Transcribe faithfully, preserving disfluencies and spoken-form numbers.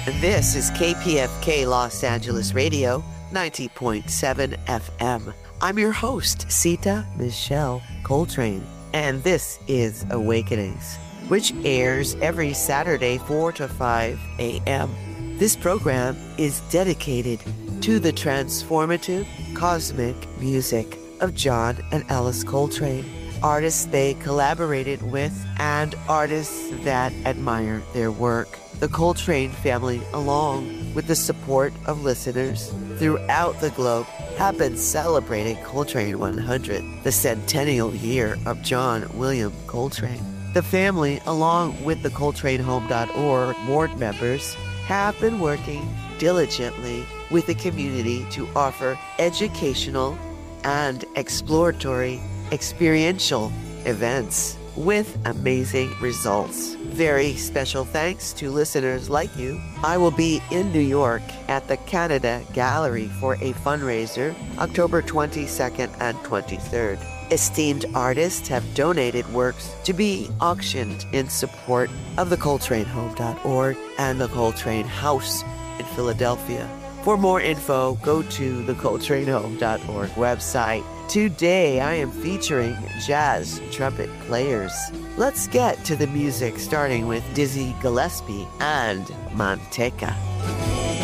This is K P F K Los Angeles Radio, ninety point seven F M. I'm your host, Sita Michelle Coltrane, and this is Awakenings, which airs every Saturday four to five a.m. This program is dedicated to the transformative cosmic music of John and Alice Coltrane, artists they collaborated with and artists that admire their work. The Coltrane family, along with the support of listeners throughout the globe, have been celebrating Coltrane one hundred, the centennial year of John William Coltrane. The family, along with the Coltrane Home dot org board members, have been working diligently with the community to offer educational and exploratory experiential events with amazing results. Very special thanks to listeners like you. I will be in New York at the Canada Gallery for a fundraiser October twenty-second and twenty-third. Esteemed artists have donated works to be auctioned in support of the Coltrane Home dot org and the Coltrane House in Philadelphia. For more info, go to the Coltrane Home dot org website. Today, I am featuring jazz trumpet players. Let's get to the music, starting with Dizzy Gillespie and Manteca.